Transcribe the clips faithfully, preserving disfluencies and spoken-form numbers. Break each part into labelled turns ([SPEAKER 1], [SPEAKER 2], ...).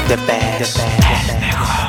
[SPEAKER 1] The best. The best.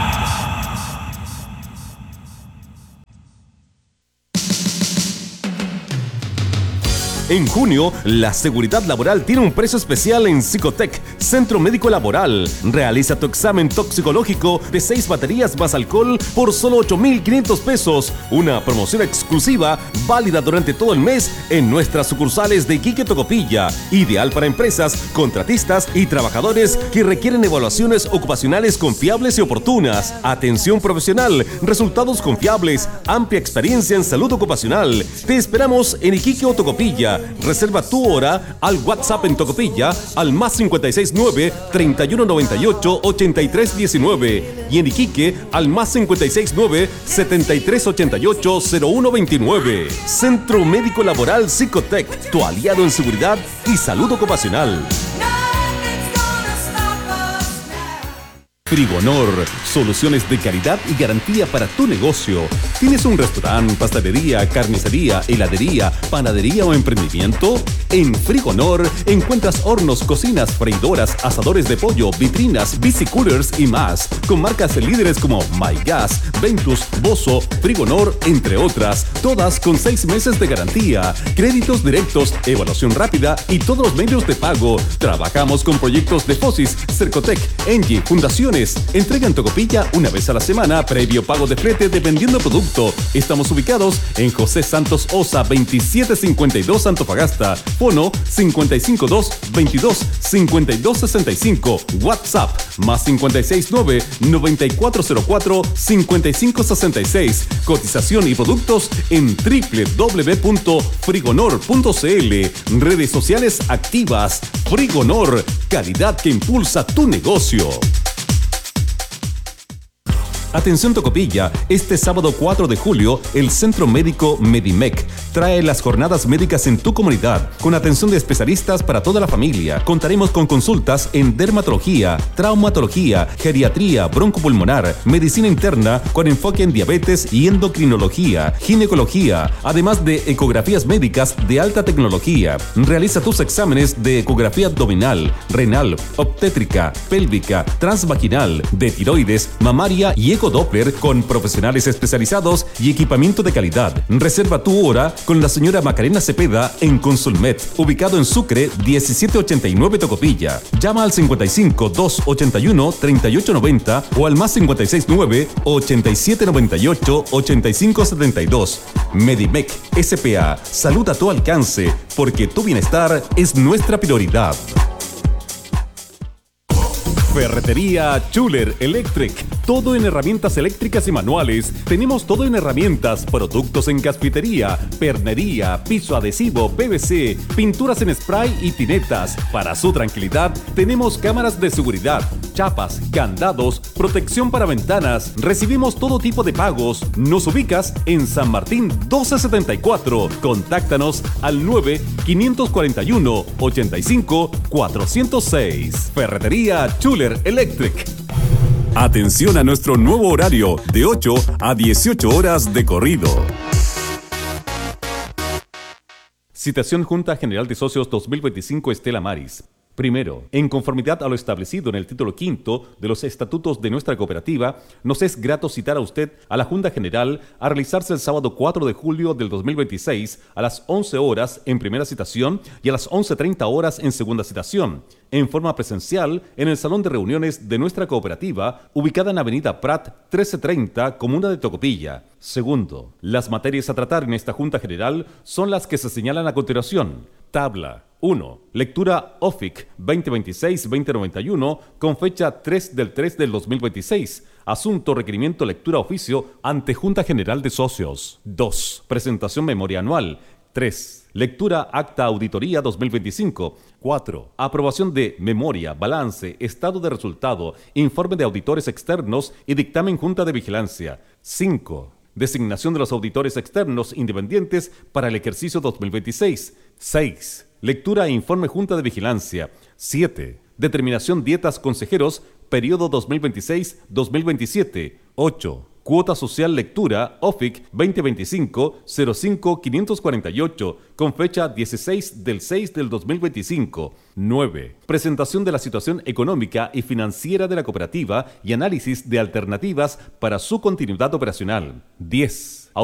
[SPEAKER 2] En junio, la seguridad laboral tiene un precio especial en Psicotec, Centro Médico Laboral. Realiza tu examen toxicológico de seis baterías más alcohol por solo ocho mil quinientos pesos. Una promoción exclusiva válida durante todo el mes en nuestras sucursales de Iquique, Tocopilla. Ideal para empresas, contratistas y trabajadores que requieren evaluaciones ocupacionales confiables y oportunas. Atención profesional, resultados confiables, amplia experiencia en salud ocupacional. Te esperamos en Iquique o Tocopilla. Reserva tu hora al WhatsApp en Tocopilla al más cinco seis nueve, treinta y uno noventa y ocho, ochenta y tres diecinueve y en Iquique al más cinco seis nueve, setenta y tres ochenta y ocho, cero uno veintinueve. Centro Médico Laboral Psicotec, tu aliado en seguridad y salud ocupacional. Frigonor, soluciones de calidad y garantía para tu negocio. ¿Tienes un restaurante, pastelería, carnicería, heladería, panadería o emprendimiento? En Frigonor encuentras hornos, cocinas, freidoras, asadores de pollo, vitrinas, bicicoolers y más, con marcas líderes como MyGas, Ventus, Bosso, Frigonor, entre otras, todas con seis meses de garantía, créditos directos, evaluación rápida y todos los medios de pago. Trabajamos con proyectos de Fosis, Cercotec, Engie, fundaciones. Entrega en Tocopilla una vez a la semana, previo pago de flete dependiendo producto. Estamos ubicados en José Santos Osa veintisiete cincuenta y dos Antofagasta. Fono cincuenta y cinco dos, veintidós, cincuenta y dos sesenta y cinco. WhatsApp más cincuenta y seis nueve, noventa y cuatro cero cuatro, cincuenta y cinco sesenta y seis. Cotización y productos en doble u doble u doble u punto frigonor punto c l. Redes sociales activas. Frigonor, calidad que impulsa tu negocio. Atención Tocopilla, este sábado cuatro de julio, el Centro Médico Medimec trae las jornadas médicas en tu comunidad, con atención de especialistas para toda la familia. Contaremos con consultas en dermatología, traumatología, geriatría, broncopulmonar, medicina interna, con enfoque en diabetes y endocrinología, ginecología, además de ecografías médicas de alta tecnología. Realiza tus exámenes de ecografía abdominal, renal, obstétrica, pélvica, transvaginal, de tiroides, mamaria y Ecodoppler con profesionales especializados y equipamiento de calidad. Reserva tu hora con la señora Macarena Cepeda en Consulmet, ubicado en Sucre diecisiete ochenta y nueve Tocopilla. Llama al cincuenta y cinco, dos ochenta y uno, treinta y ocho noventa o al más cincuenta y seis nueve, ochenta y siete noventa y ocho, ochenta y cinco setenta y dos. Medimec S P A, salud a tu alcance, porque tu bienestar es nuestra prioridad. Ferretería Schuler Electric. Todo en herramientas eléctricas y manuales. Tenemos todo en herramientas, productos en gasfitería, pernería, piso adhesivo, P V C, pinturas en spray y tinetas. Para su tranquilidad, tenemos cámaras de seguridad, chapas, candados, protección para ventanas. Recibimos todo tipo de pagos. Nos ubicas en San Martín doce setenta y cuatro. Contáctanos al nueve, quinientos cuarenta y uno, ochenta y cinco, cuatrocientos seis. Ferretería Schuler Electric. Atención a nuestro nuevo horario de ocho a dieciocho horas de corrido. Citación Junta General de Socios dos mil veinticinco Estela Maris. Primero, en conformidad a lo establecido en el título quinto de los estatutos de nuestra cooperativa, nos es grato citar a usted a la Junta General a realizarse el sábado cuatro de julio del dos mil veintiséis a las once horas en primera citación y a las once treinta horas en segunda citación, en forma presencial en el Salón de Reuniones de nuestra cooperativa, ubicada en Avenida Prat trece treinta, Comuna de Tocopilla. Segundo, las materias a tratar en esta Junta General son las que se señalan a continuación. Tabla uno. Lectura O F I C veinte veintiséis veinte noventa y uno con fecha tres del tres del dos mil veintiséis. Asunto requerimiento lectura oficio ante Junta General de Socios. dos. Presentación memoria anual. tres. Lectura acta auditoría dos mil veinticinco. cuatro. Aprobación de memoria, balance, estado de resultado, informe de auditores externos y dictamen Junta de Vigilancia. cinco. Designación de los auditores externos independientes para el ejercicio dos mil veintiséis. seis. Lectura e informe Junta de Vigilancia. siete. Determinación dietas consejeros, periodo dos mil veintiséis dos mil veintisiete. ocho. Cuota social lectura O F I C veinte veinticinco cero cinco quinientos cuarenta y ocho con fecha dieciséis del seis del dos mil veinticinco. nueve. Presentación de la situación económica y financiera de la cooperativa y análisis de alternativas para su continuidad operacional. diez.